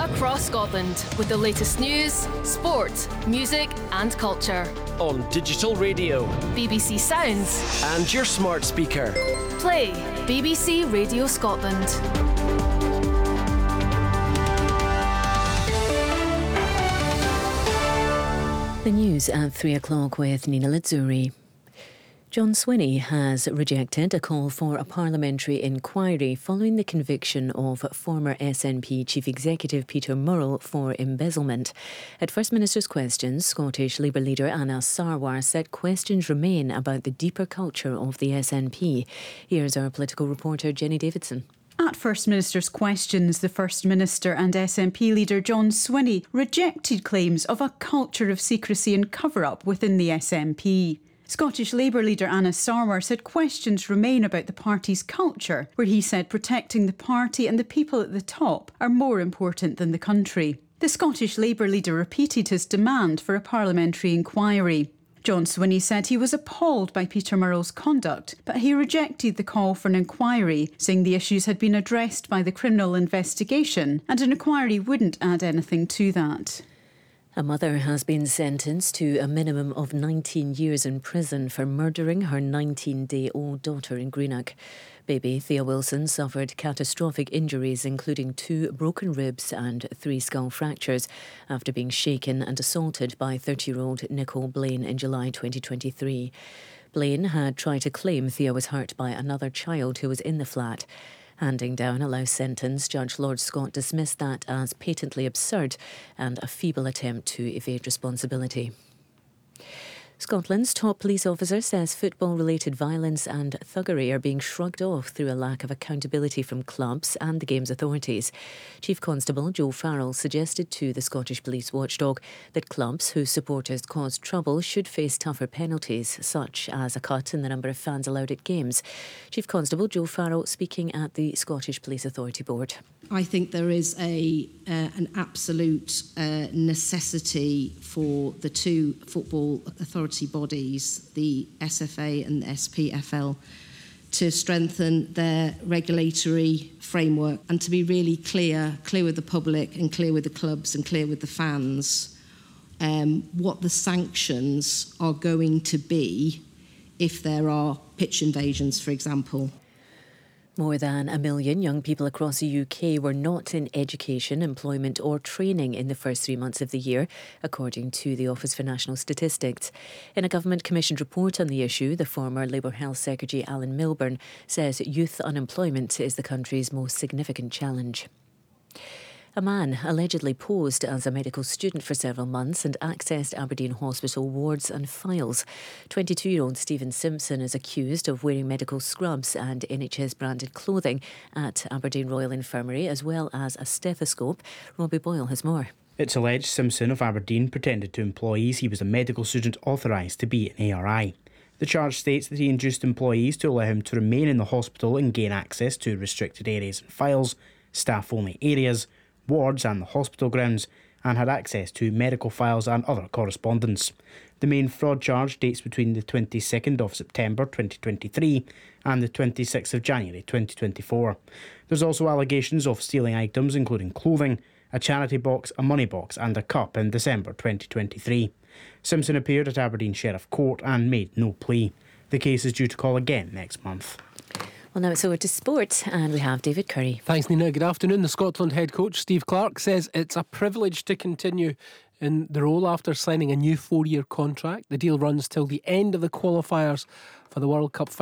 across Scotland with the latest news, sport, music and culture. On digital radio, BBC Sounds and your smart speaker. Play BBC Radio Scotland. The news at 3 o'clock with Nina Lizzuri. John Swinney has rejected a call for a parliamentary inquiry following the conviction of former SNP Chief Executive Peter Murrell for embezzlement. At First Minister's Questions, Scottish Labour leader Anna Sarwar said questions remain about the deeper culture of the SNP. Here's our political reporter Jenny Davidson. At First Minister's Questions, the First Minister and SNP leader John Swinney rejected claims of a culture of secrecy and cover-up within the SNP. Scottish Labour leader Anna Sarwar said questions remain about the party's culture, where he said protecting the party and the people at the top are more important than the country. The Scottish Labour leader repeated his demand for a parliamentary inquiry. John Swinney said he was appalled by Peter Murrell's conduct, but he rejected the call for an inquiry, saying the issues had been addressed by the criminal investigation and an inquiry wouldn't add anything to that. A mother has been sentenced to a minimum of 19 years in prison for murdering her 19-day-old daughter in Greenock. Baby Thea Wilson suffered catastrophic injuries, including 2 broken ribs and 3 skull fractures, after being shaken and assaulted by 30-year-old Nicole Blaine in July 2023. Blaine had tried to claim Thea was hurt by another child who was in the flat. Handing down a life sentence, Judge Lord Scott dismissed that as patently absurd and a feeble attempt to evade responsibility. Scotland's top police officer says football-related violence and thuggery are being shrugged off through a lack of accountability from clubs and the game's authorities. Chief Constable Joe Farrell suggested to the Scottish Police Watchdog that clubs whose supporters cause trouble should face tougher penalties, such as a cut in the number of fans allowed at games. Chief Constable Joe Farrell speaking at the Scottish Police Authority Board. I think there is an absolute necessity for the 2 football authority bodies, the SFA and the SPFL, to strengthen their regulatory framework and to be really clear with the public and clear with the clubs and clear with the fans what the sanctions are going to be if there are pitch invasions, for example. More than 1 million young people across the UK were not in education, employment or training in the first 3 months of the year, according to the Office for National Statistics. In a government-commissioned report on the issue, the former Labour Health Secretary Alan Milburn says youth unemployment is the country's most significant challenge. A man allegedly posed as a medical student for several months and accessed Aberdeen Hospital wards and files. 22-year-old Stephen Simpson is accused of wearing medical scrubs and NHS-branded clothing at Aberdeen Royal Infirmary, as well as a stethoscope. Robbie Boyle has more. It's alleged Simpson of Aberdeen pretended to employees he was a medical student authorised to be an ARI. The charge states that he induced employees to allow him to remain in the hospital and gain access to restricted areas and files, staff-only areas, wards and the hospital grounds, and had access to medical files and other correspondence. The main fraud charge dates between the 22nd of September 2023 and the 26th of January 2024. There's also allegations of stealing items including clothing, a charity box, a money box and a cup in December 2023. Simpson appeared at Aberdeen Sheriff Court and made no plea. The case is due to call again next month. Well, now it's over to sport, and we have David Curry. Thanks, Nina. Good afternoon. The Scotland head coach, Steve Clarke, says it's a privilege to continue in the role after signing a new 4-year contract. The deal runs till the end of the qualifiers for the World Cup final.